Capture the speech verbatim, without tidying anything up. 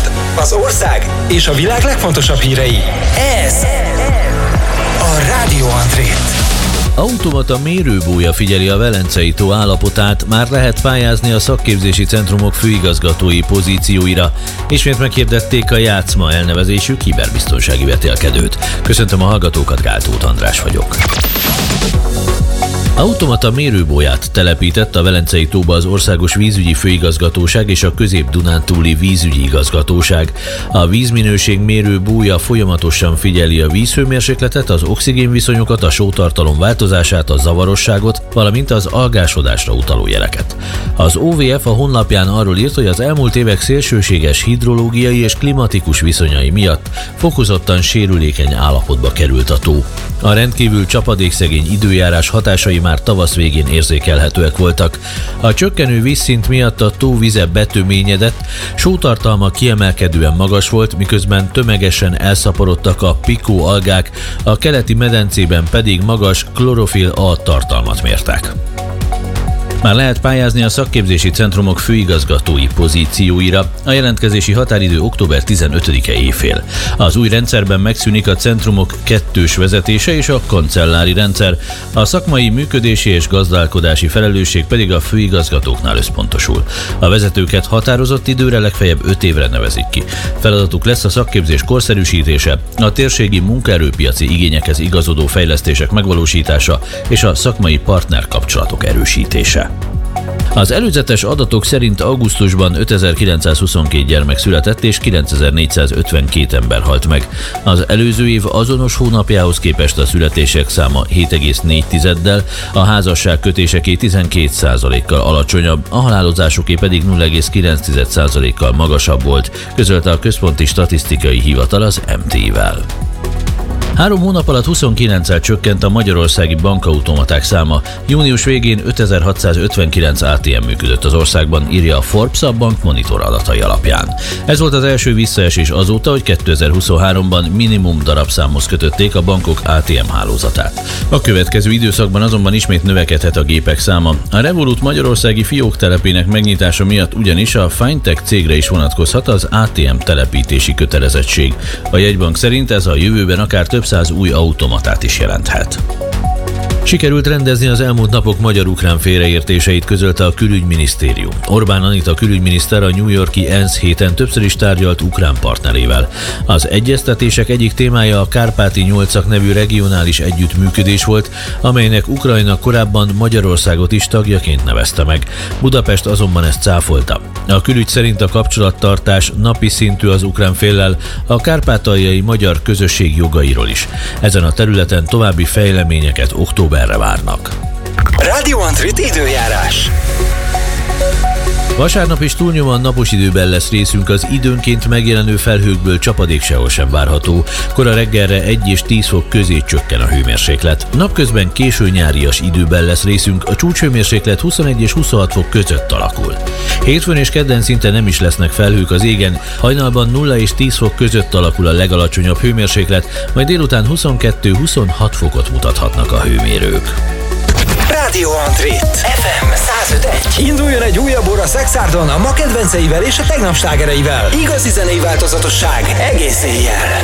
csoport, az ország és a világ legfontosabb hírei. Ez a Rádió Andrét. Automata mérőbója figyeli a Velencei tó állapotát, már lehet pályázni a szakképzési centrumok főigazgatói pozícióira. Ismét meghirdették a Játszma elnevezésű kiberbiztonsági vetélkedőt. Köszöntöm a hallgatókat, Gál Tóth András vagyok. Automata mérőbóját telepített a Velencei tóba az Országos Vízügyi Főigazgatóság és a Közép-Dunántúli Vízügyi Igazgatóság. A vízminőség mérőbója folyamatosan figyeli a vízhőmérsékletet, az oxigénviszonyokat, a sótartalom változását, a zavarosságot, valamint az algásodásra utaló jeleket. Az o vé ef a honlapján arról írt, hogy az elmúlt évek szélsőséges hidrológiai és klimatikus viszonyai miatt fokozottan sérülékeny állapotba került a tó. A rendkívül csapadékszegény időjárás hatásai már tavasz végén érzékelhetőek voltak. A csökkenő vízszint miatt a tó vize betöményedett, sótartalma kiemelkedően magas volt, miközben tömegesen elszaporodtak a pikó algák, a keleti medencében pedig magas klorofil-A tartalmat mértek. Már lehet pályázni a szakképzési centrumok főigazgatói pozícióira. A jelentkezési határidő október tizenötödike éjfél. Az új rendszerben megszűnik a centrumok kettős vezetése és a kancellári rendszer, a szakmai működési és gazdálkodási felelősség pedig a főigazgatóknál összpontosul. A vezetőket határozott időre, legfeljebb öt évre nevezik ki. Feladatuk lesz a szakképzés korszerűsítése, a térségi munkaerőpiaci igényekhez igazodó fejlesztések megvalósítása és a szakmai partnerkapcsolatok erősítése. Az előzetes adatok szerint augusztusban ötezer-kilencszázhuszonkettő gyermek született és kilencezer-négyszázötvenkét ember halt meg. Az előző év azonos hónapjához képest a születések száma hét egész négy tizeddel, a házasság kötéseké tizenkét százalékkal alacsonyabb, a halálozásoké pedig nulla egész kilenc százalékkal magasabb volt, közölte a Központi Statisztikai Hivatal az em té-vel. Három hónap alatt huszonkilenccel csökkent a magyarországi bankautomaták száma. Június végén ötezer-hatszázötvenkilenc á té em működött az országban, írja a Forbes a Bank Monitor adatai alapján. Ez volt az első visszaesés azóta, hogy kétezer-huszonháromban minimum darabszámhoz kötötték a bankok á té em hálózatát. A következő időszakban azonban ismét növekedhet a gépek száma. A Revolut magyarországi fiók telepének megnyitása miatt ugyanis a Fintech cégre is vonatkozhat az á té em telepítési kötelezettség. A jegybank szerint ez a jövőben akár több száz új automatát is jelenthet. Sikerült rendezni az elmúlt napok magyar-ukrán félreértéseit, közölte a külügyminisztérium. Orbán Anita külügyminiszter a New York-i ENSZ héten többször is tárgyalt ukrán partnerével. Az egyeztetések egyik témája a Kárpáti nyolcak nevű regionális együttműködés volt, amelynek Ukrajna korábban Magyarországot is tagjaként nevezte meg. Budapest azonban ezt cáfolta. A külügy szerint a kapcsolattartás napi szintű az ukrán féllel, a kárpátaljai magyar közösség jogairól is. Ezen a területen további fejleményeket októberre várnak. Rádió Andrét időjárás. Vasárnap is túlnyomóan napos időben lesz részünk, az időnként megjelenő felhőkből csapadék sehol sem várható. Kora reggelre egy és tíz fok közé csökken a hőmérséklet. Napközben késő nyárias időben lesz részünk, a csúcshőmérséklet huszonegy és huszonhat fok között alakul. Hétfőn és kedden szinte nem is lesznek felhők az égen, hajnalban nulla és tíz fok között alakul a legalacsonyabb hőmérséklet, majd délután huszonkettő-huszonhat fokot mutathatnak a hőmérők. Rádió Andrét ef em száz öt egy. Induljon egy újabb óra Szexárdon a ma kedvenceivel és a tegnap slágereivel. Igazi zenei változatosság egész éjjel.